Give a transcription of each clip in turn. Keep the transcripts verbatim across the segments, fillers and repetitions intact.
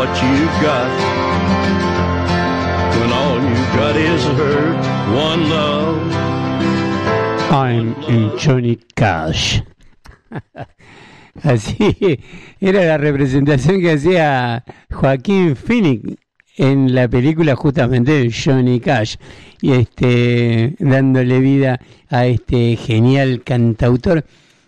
what you've got when all you've got is hurt, one love. I'm Johnny Cash. Así era la representación que hacía Joaquín Phoenix en la película justamente de Johnny Cash, y este dándole vida a este genial cantautor,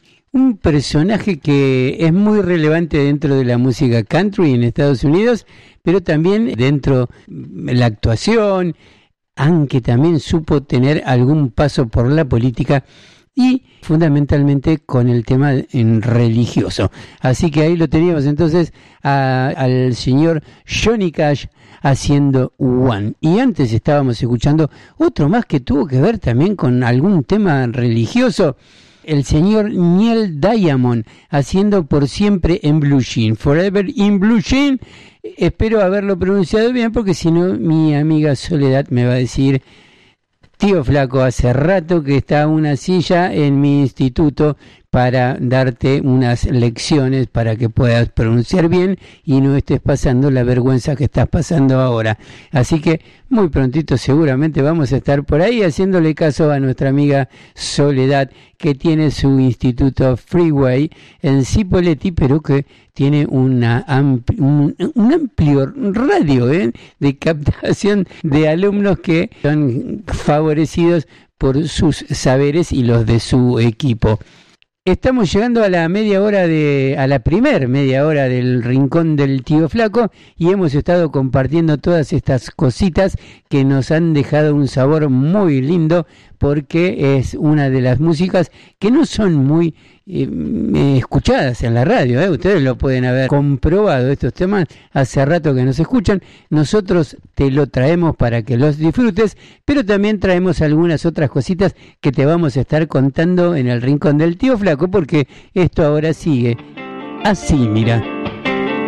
un personaje que es muy relevante dentro de la música country en Estados Unidos, pero también dentro de la actuación, aunque también supo tener algún paso por la política y fundamentalmente con el tema en religioso. Así que ahí lo teníamos entonces a, al señor Johnny Cash haciendo One. Y antes estábamos escuchando otro más que tuvo que ver también con algún tema religioso, el señor Neil Diamond haciendo Por Siempre en Blue Jean, Forever in Blue Jean. Espero haberlo pronunciado bien, porque si no mi amiga Soledad me va a decir: tío Flaco, hace rato que está una silla en mi instituto para darte unas lecciones para que puedas pronunciar bien y no estés pasando la vergüenza que estás pasando ahora. Así que muy prontito seguramente vamos a estar por ahí haciéndole caso a nuestra amiga Soledad, que tiene su instituto Freeway en Cipolletti, pero que tiene una ampli- un, un amplio radio ¿eh? de captación de alumnos que son favorecidos por sus saberes y los de su equipo. Estamos llegando a la media hora de, a la primer media hora del Rincón del Tío Flaco, y hemos estado compartiendo todas estas cositas que nos han dejado un sabor muy lindo, porque es una de las músicas que no son muy eh, escuchadas en la radio, ¿eh? Ustedes lo pueden haber comprobado, estos temas hace rato que nos escuchan. Nosotros te lo traemos para que los disfrutes, pero también traemos algunas otras cositas que te vamos a estar contando en el Rincón del Tío Flaco, porque esto ahora sigue así, mira.